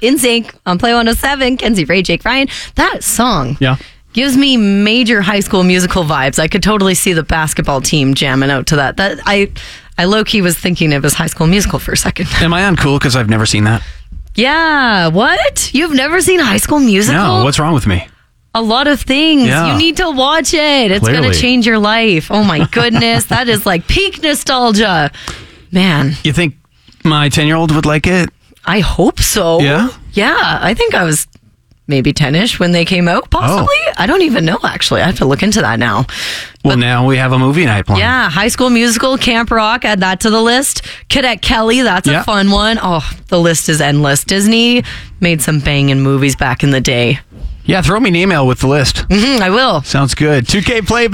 NSYNC on Play 107. Kenzie Ray, Jake Ryan. That song gives me major High School Musical vibes. I could totally see the basketball team jamming out to that. I low-key was thinking it was High School Musical for a second. Am I uncool because I've never seen that? Yeah, what? You've never seen High School Musical? No, what's wrong with me? A lot of things. Yeah. You need to watch it. It's going to change your life. Oh my goodness. That is like peak nostalgia. Man. You think my 10-year-old would like it? I hope so. Yeah? Yeah. I think I was maybe 10-ish when they came out, possibly. Oh. I don't even know, actually. I have to look into that now. Well, now we have a movie night planned. Yeah, High School Musical, Camp Rock, add that to the list. Cadet Kelly, that's a fun one. Oh, the list is endless. Disney made some banging movies back in the day. Yeah, throw me an email with the list. I will. Sounds good. 2K Playback.